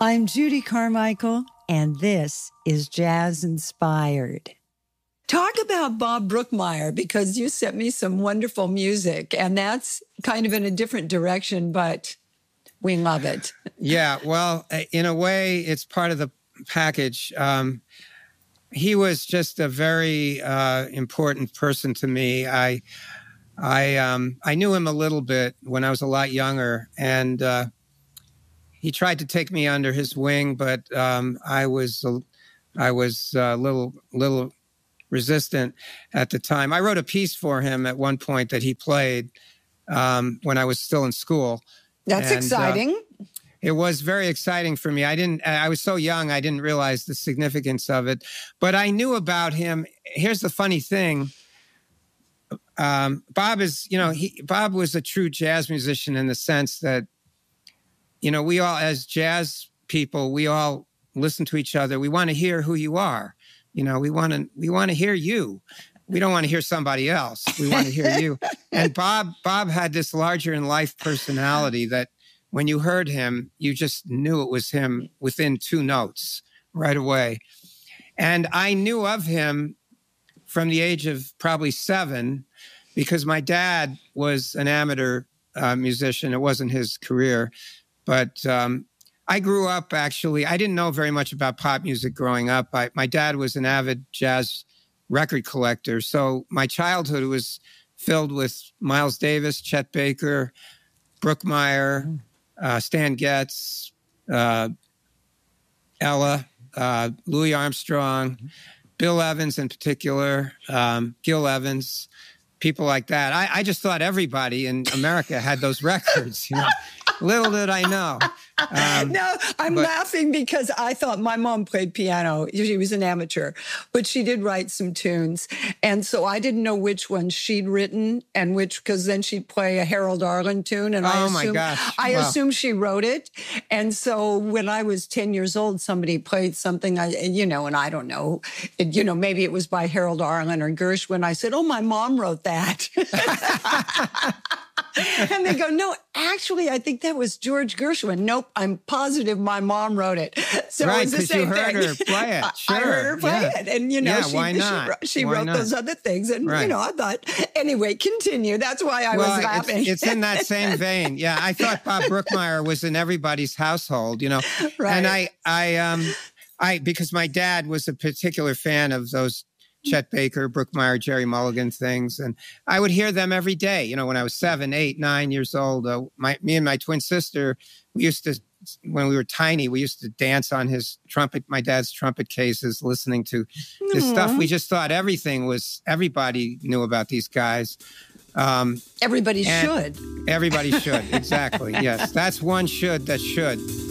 I'm Judy Carmichael, and this is Jazz Inspired. Talk about Bob Brookmeyer, because you sent me some wonderful music, and that's kind of in a different direction, but we love it. Yeah, well, in a way, it's part of the package. He was just a very important person to me. I knew him a little bit when I was a lot younger, and he tried to take me under his wing, but I was a little resistant at the time. I wrote a piece for him at one point that he played when I was still in school. That's exciting. It was very exciting for me. I was so young, I didn't realize the significance of it, but I knew about him. Here's the funny thing. Bob was a true jazz musician in the sense that, we all, as jazz people, we all listen to each other. We want to hear who you are. We want to hear you. We don't want to hear somebody else. We want to hear you. And Bob had this larger in life personality that when you heard him, you just knew it was him within two notes right away. And I knew of him from the age of probably 7 because my dad was an amateur musician. It wasn't his career. But I grew up, actually, I didn't know very much about pop music growing up. My dad was an avid jazz record collector. So my childhood was filled with Miles Davis, Chet Baker, Brookmeyer, Stan Getz, Ella, Louis Armstrong, Bill Evans in particular, Gil Evans, people like that. I just thought everybody in America had those records, Little did I know. No, I'm laughing because I thought my mom played piano. She was an amateur, but she did write some tunes. And so I didn't know which ones she'd written and because then she'd play a Harold Arlen tune. And I assumed she wrote it. And so when I was 10 years old, somebody played something, and I don't know, maybe it was by Harold Arlen or Gershwin. I said, oh, my mom wrote that. And they go, no, actually, I think that was George Gershwin. Nope, I'm positive my mom wrote it. So right, it was the same you heard thing. her play it. Sure. I heard her play it. And, why not? She wrote those other things. And, right. I thought, anyway, continue. That's why I was laughing. It's in that same vein. Yeah, I thought Bob Brookmeyer was in everybody's household, Right. And I because my dad was a particular fan of those Chet Baker, Brookmeyer, Jerry Mulligan things. And I would hear them every day. When I was 7, 8, 9 years old, me and my twin sister, when we were tiny, we used to dance on my dad's trumpet cases, listening to this stuff. We just thought everybody knew about these guys. Everybody should. Everybody should, exactly. Yes, that's one should that should.